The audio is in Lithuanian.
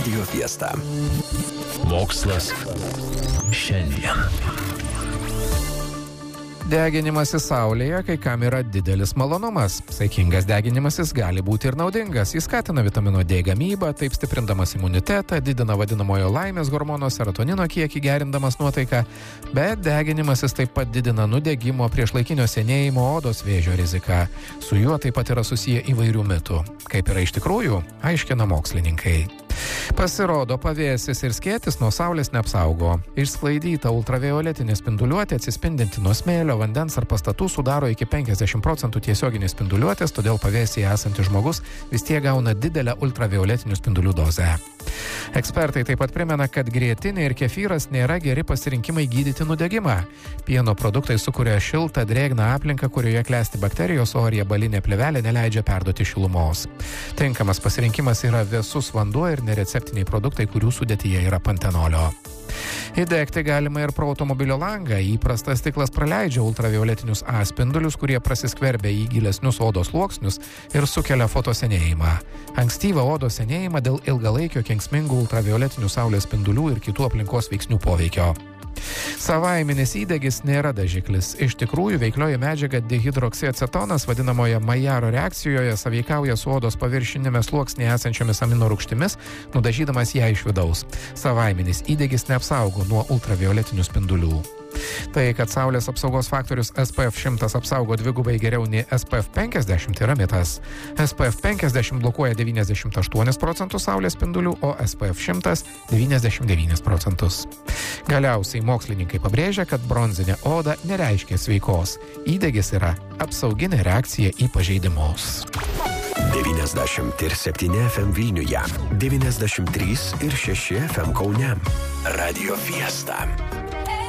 Radio Fiesta. Mokslas šiandien. Deginimasis saulėje kai kam yra didelis malonumas. Saikingas deginimasis gali būti ir naudingas. Jis skatina vitamino D gamybą, taip stiprindamas imunitetą, didina vadinamojo laimės hormono serotonino kiekį, gerindamas nuotaiką, bet deginimasis taip pat didina nudegimo, priešlaikinio senėjimo, odos vėžio riziką. Su juo taip pat yra susiję įvairių mitų. Kaip yra iš tikrųjų, aiškina mokslininkai. Pasirodo, pavėsis ir skėtis nuo saulės neapsaugo. Išsklaidyta ultravioletinė spinduliuotė atsispindinti nuo smėlio, vandens ar pastatų sudaro iki 50% tiesioginės spinduliuotės, todėl pavėsyje esantis žmogus vis tiek gauna didelę ultravioletinių spindulių dozę. Ekspertai taip pat primena, kad grietinė ir kefyras nėra geri pasirinkimai gydyti nudegimą. Pieno produktai sukuria šiltą, drėgną aplinką, kurioje klesti bakterijos, o riebalinė plėvelė neleidžia perduoti šilumos. Tinkamas pasirinkimas yra vėsus vanduo ir nereceptiniai produktai, kurių sudėtyje yra pantenolio. Įdegti galima ir pro automobilio langą. Įprastas stiklas praleidžia ultravioletinius A spindulius, kurie prasiskverbia į gilesnius odos sluoksnius ir sukelia fotosenėjimą. Ankstyvą odos senėjimą dėl ilgalaikio kenksmingų ultravioletinių saulės spindulių ir kitų aplinkos veiksnių poveikio. Savaiminis įdegis nėra dažiklis. Iš tikrųjų, veiklioji medžiaga dihidroksiacetonas vadinamoje Maillaro reakcijoje sąveikauja su odos paviršinėme sluoksnėje esančiomis amino rūgštimis, nudažydamas ją iš vidaus. Savaiminis įdegis neapsaugo nuo ultravioletinių spindulių. Tai, kad saulės apsaugos faktorius SPF 100 apsaugo dvigubai geriau nei SPF 50 yra mitas. SPF 50 blokuoja 98% saulės spindulių, o SPF 100 99%. Galiausiai mokslininkai pabrėžia, kad bronzinė oda nereiškia sveikos. Įdegis yra apsauginė reakcija į pažeidimus. 97 FM Vilniuje, 93 ir 6 FM Kaune. Radio Fiesta.